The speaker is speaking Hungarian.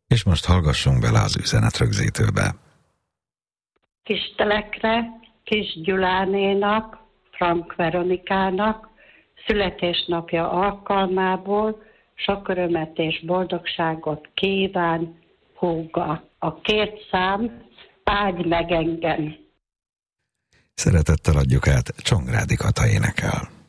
És most hallgassunk bele az üzenetrögzítőbe. Kistelekre, Kis Gyulánénak, Frank Veronikának születésnapja alkalmából sok örömet és boldogságot kíván húga. A két szám áldj meg engem. Szeretettel adjuk át, Csongrádi Kata énekel.